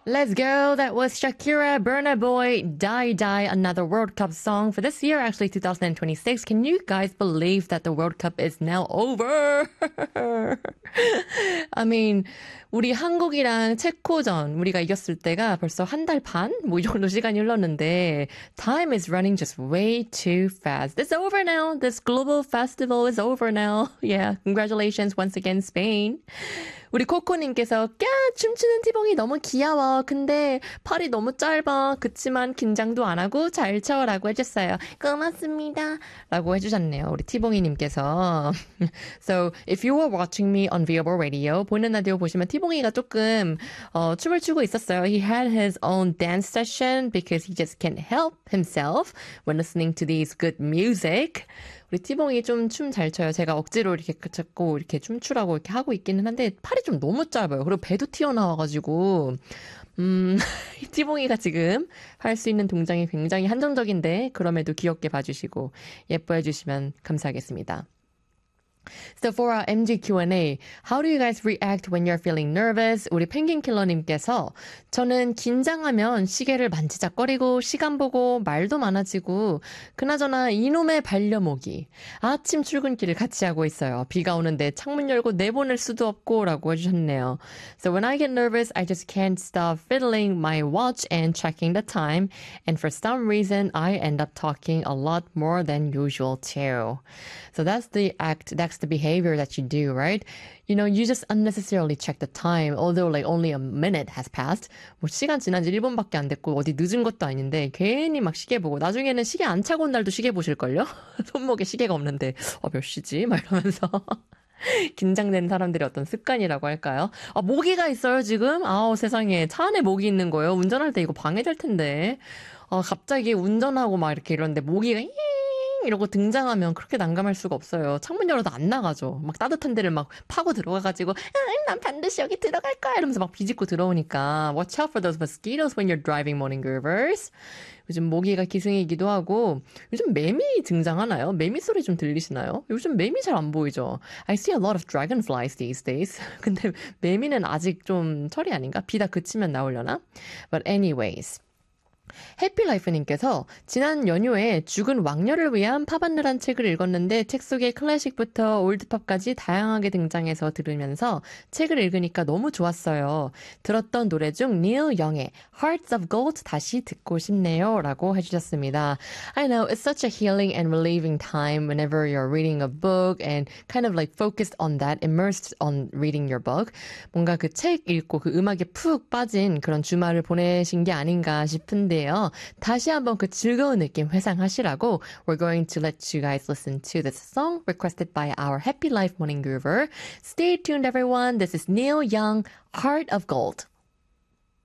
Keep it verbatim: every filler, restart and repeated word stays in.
Let's go. That was Shakira, Burna Boy, Die Die, another World Cup song for this year, actually two thousand twenty-six. Can you guys believe that the World Cup is now over? I mean, 우리 한국이랑 체코전 우리가 이겼을 때가 벌써 한 달 반? 뭐 이 정도 시간이 흘렀는데 time is running just way too fast. It's over now. This global festival is over now. Yeah, congratulations once again, Spain. 우리 코코님께서 꺄 춤추는 티봉이 너무 귀여워. 근데 팔이 너무 짧아. 그치만 긴장도 안 하고 잘 춰라고 해줬어요. 고맙습니다. 라고 해주셨네요. 우리 티봉이님께서. So if you were watching me on Viable Radio, 보이는 라디오 보시면 티봉이가 조금 어, 춤을 추고 있었어요. He had his own dance session because he just can't help himself when listening to these good music. 우리 티봉이 좀 춤 잘 춰요. 제가 억지로 이렇게 자꾸 이렇게 춤추라고 이렇게 하고 있기는 한데 팔이 좀 너무 짧아요. 그리고 배도 튀어나와가지고 음, 티봉이가 지금 할 수 있는 동작이 굉장히 한정적인데 그럼에도 귀엽게 봐주시고 예뻐해 주시면 감사하겠습니다. So for our 엠지 Q and A, how do you guys react when you're feeling nervous? 우리 펭귄킬러님께서 저는 긴장하면 시계를 만지작거리고 시간 보고 말도 많아지고 그나저나 이놈의 반려모기 아침 출근길을 같이 하고 있어요. 비가 오는데 창문 열고 내보낼 수도 없고 라고 해주셨네요. So when I get nervous, I just can't stop fiddling my watch and checking the time. And for some reason, I end up talking a lot more than usual too. So that's the act, that's the behavior that you do, right? You know, you just unnecessarily check the time, although like only a minute has passed. 뭐 시간 지난 지 일 분밖에 안 됐고 어디 늦은 것도 아닌데 괜히 막 시계 보고 나중에는 시계 안 차고 온 날도 시계 보실걸요? 손목에 시계가 없는데 어, 몇 시지? 막 이러면서 긴장되는 사람들의 어떤 습관이라고 할까요? 아, 모기가 있어요 지금? 아우 세상에 차 안에 모기 있는 거예요? 운전할 때 이거 방해될 텐데. 어, 갑자기 운전하고 막 이렇게 이러는데 모기가 이러고 등장하면 그렇게 난감할 수가 없어요. 창문 열어도 안 나가죠. 막 따뜻한 데를 막 파고 들어가가지고 아, 난 반드시 여기 들어갈 거야 이러면서 막 비집고 들어오니까 Watch out for those mosquitoes when you're driving morning groovers. 요즘 모기가 기승이기도 하고 요즘 매미 등장하나요? 매미 소리 좀 들리시나요? 요즘 매미 잘 안 보이죠? I see a lot of dragonflies these days. 근데 매미는 아직 좀 철이 아닌가? 비 다 그치면 나오려나? But anyways. 해피라이프님께서 지난 연휴에 죽은 왕녀를 위한 팝안느란 책을 읽었는데 책 속에 클래식부터 올드팝까지 다양하게 등장해서 들으면서 책을 읽으니까 너무 좋았어요. 들었던 노래 중 닐 영의 Hearts of Gold 다시 듣고 싶네요 라고 해주셨습니다. I know it's such a healing and relieving time whenever you're reading a book and kind of like focused on that, immersed on reading your book. 뭔가 그 책 읽고 그 음악에 푹 빠진 그런 주말을 보내신 게 아닌가 싶은데 다시 한번 그 즐거운 느낌 회상하시라고 we're going to let you guys listen to this song requested by our Happy Life Morning Groover. Stay tuned everyone. This is Neil Young, Heart of Gold.